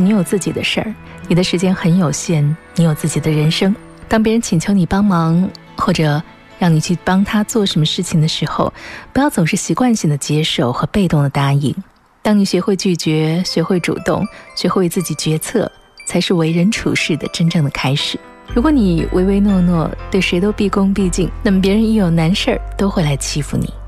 你有自己的事儿，你的时间很有限，你有自己的人生。当别人请求你帮忙，或者让你去帮他做什么事情的时候，不要总是习惯性的接受和被动的答应。当你学会拒绝，学会主动，学会自己决策，才是为人处事的真正的开始。如果你唯唯诺诺，对谁都毕恭毕敬，那么别人一有难事儿都会来欺负你。